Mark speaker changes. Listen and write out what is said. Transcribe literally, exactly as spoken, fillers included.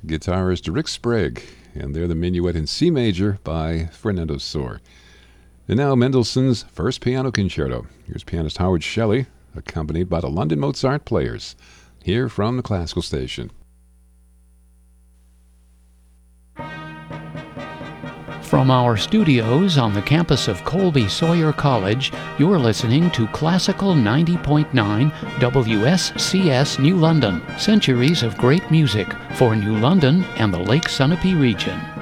Speaker 1: guitarist Rick Sprague, and they're the Minuet in C major by Fernando Sor. And now Mendelssohn's First Piano Concerto. Here's pianist Howard Shelley, accompanied by the London Mozart Players, here from the Classical Station.
Speaker 2: From our studios on the campus of Colby Sawyer College, you're listening to Classical ninety point nine W S C S New London, centuries of great music for New London and the Lake Sunapee region.